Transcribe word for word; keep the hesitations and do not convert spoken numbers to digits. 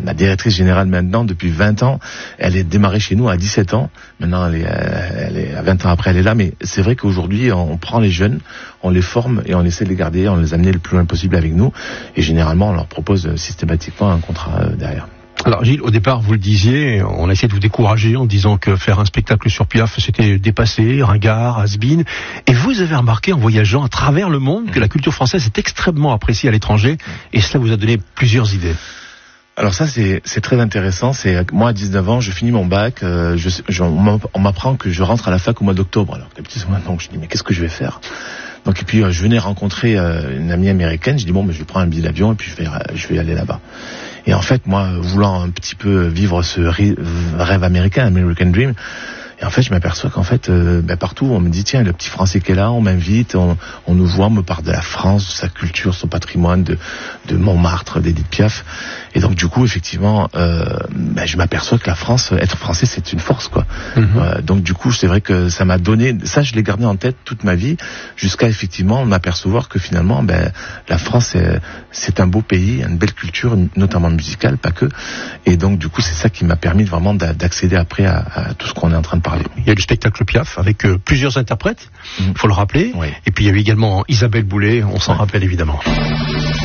la directrice générale maintenant depuis vingt ans. Elle est démarrée chez nous à dix-sept ans. Maintenant, elle est, elle est à vingt ans après, elle est là. Mais c'est vrai qu'aujourd'hui, on prend les jeunes, on les forme et on essaie de les garder, on les amener le plus loin possible avec nous. Et généralement, on leur propose systématiquement un contrat derrière. Alors Gilles, au départ, vous le disiez, on a essayé de vous décourager en disant que faire un spectacle sur Piaf, c'était dépassé, ringard, has-been. Et vous avez remarqué en voyageant à travers le monde que la culture française est extrêmement appréciée à l'étranger. Et cela vous a donné plusieurs idées. Alors ça, c'est, c'est très intéressant. C'est moi, à dix-neuf ans, je finis mon bac. Euh, je, je, on m'apprend que je rentre à la fac au mois d'octobre. Alors, les petits mois, donc je dis, mais qu'est-ce que je vais faire? Donc, et puis, euh, je venais rencontrer euh, une amie américaine. Je dis, bon, mais je vais prendre un billet d'avion et puis je vais, je vais aller là-bas. Et en fait, moi, voulant un petit peu vivre ce rêve américain, American Dream, et en fait, je m'aperçois qu'en fait, euh, ben, partout, on me dit, tiens, le petit Français qui est là, on m'invite, on, on nous voit, on me parle de la France, de sa culture, son patrimoine, de, de Montmartre, d'Édith Piaf. Et donc, du coup, effectivement, euh, ben, je m'aperçois que la France, être français, c'est une force, quoi. Mm-hmm. Euh, donc, du coup, c'est vrai que ça m'a donné, ça, je l'ai gardé en tête toute ma vie, jusqu'à effectivement m'apercevoir que finalement, ben, la France, c'est, c'est un beau pays, une belle culture, notamment musicale, pas que. Et donc, du coup, c'est ça qui m'a permis vraiment d'accéder après à, à tout ce qu'on est en train de parler. Il y a le spectacle Piaf avec euh, plusieurs interprètes, il mmh. faut le rappeler. Oui. Et puis il y a eu également Isabelle Boulay, on s'en ouais. rappelle évidemment.